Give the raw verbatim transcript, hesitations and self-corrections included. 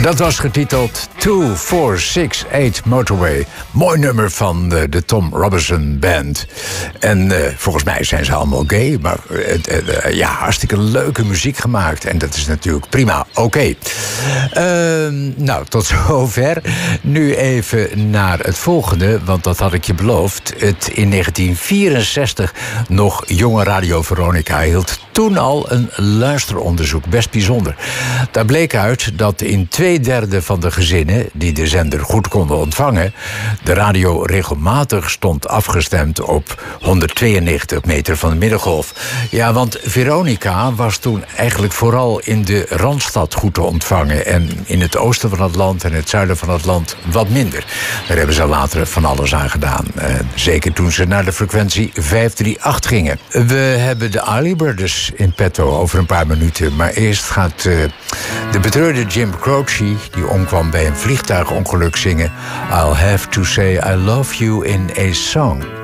Dat was getiteld two four six eight Motorway. Mooi nummer van de, de Tom Robinson Band. En uh, volgens mij zijn ze allemaal gay. Maar uh, uh, ja, hartstikke leuke muziek gemaakt. En dat is natuurlijk prima. Oké. Okay. Uh, nou, tot zover. Nu even naar het volgende. Want dat had ik je beloofd. Het in negentien vierenzestig nog jonge Radio Veronica hield toen al een luisteronderzoek. Best bijzonder. Daar bleek uit dat in twee derde van de gezinnen die de zender goed konden ontvangen, de radio regelmatig stond afgestemd op honderdtweeënnegentig meter van de middengolf. Ja, want Veronica was toen eigenlijk vooral in de Randstad goed te ontvangen en in het oosten van het land en het zuiden van het land wat minder. Daar hebben ze later van alles aan gedaan. Uh, zeker toen ze naar de frequentie vijf drie acht gingen. We hebben de Isley Brothers in petto over een paar minuten. Maar eerst gaat uh, de betreurde Jim Croce, die omkwam bij een vliegtuigongeluk, zingen I'll have to say I love you in a song.